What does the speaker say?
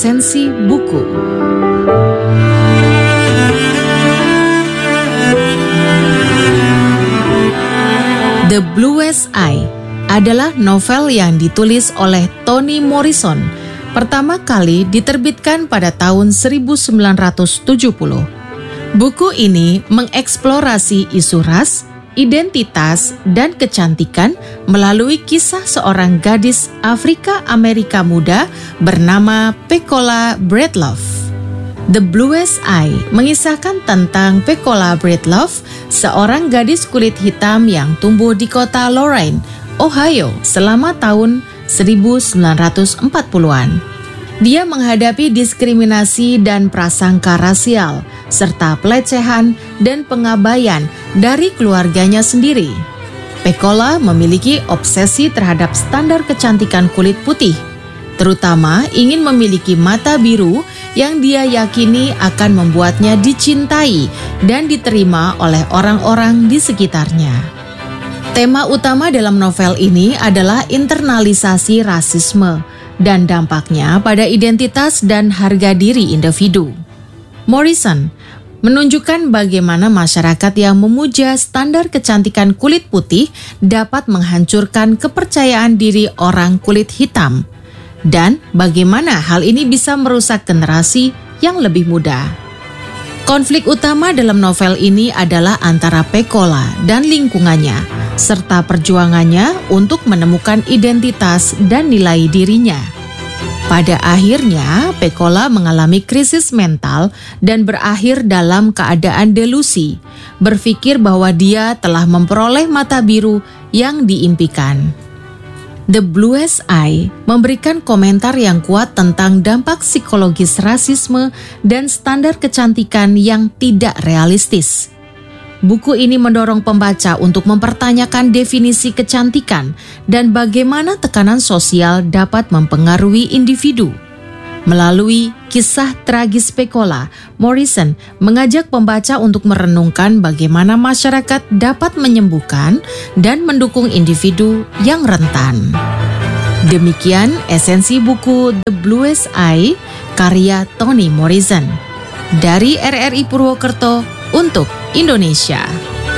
Esensi Buku. The Bluest Eye adalah novel yang ditulis oleh Toni Morrison, pertama kali diterbitkan pada tahun 1970. Buku ini mengeksplorasi isu ras, identitas, dan kecantikan melalui kisah seorang gadis Afrika Amerika muda bernama Pecola Breedlove. The Bluest Eye mengisahkan tentang Pecola Breedlove, seorang gadis kulit hitam yang tumbuh di kota Lorain, Ohio selama tahun 1940-an. Dia menghadapi diskriminasi dan prasangka rasial, serta pelecehan dan pengabaian dari keluarganya sendiri. Pecola memiliki obsesi terhadap standar kecantikan kulit putih, terutama ingin memiliki mata biru yang dia yakini akan membuatnya dicintai dan diterima oleh orang-orang di sekitarnya. Tema utama dalam novel ini adalah internalisasi rasisme dan dampaknya pada identitas dan harga diri individu. Morrison menunjukkan bagaimana masyarakat yang memuja standar kecantikan kulit putih dapat menghancurkan kepercayaan diri orang kulit hitam, dan bagaimana hal ini bisa merusak generasi yang lebih muda. Konflik utama dalam novel ini adalah antara Pecola dan lingkungannya, serta perjuangannya untuk menemukan identitas dan nilai dirinya. Pada akhirnya, Pecola mengalami krisis mental dan berakhir dalam keadaan delusi, berpikir bahwa dia telah memperoleh mata biru yang diimpikan. The Bluest Eye memberikan komentar yang kuat tentang dampak psikologis rasisme dan standar kecantikan yang tidak realistis. Buku ini mendorong pembaca untuk mempertanyakan definisi kecantikan dan bagaimana tekanan sosial dapat mempengaruhi individu. Melalui kisah tragis Pecola, Morrison mengajak pembaca untuk merenungkan bagaimana masyarakat dapat menyembuhkan dan mendukung individu yang rentan. Demikian esensi buku The Bluest Eye karya Toni Morrison dari RRI Purwokerto untuk Indonesia.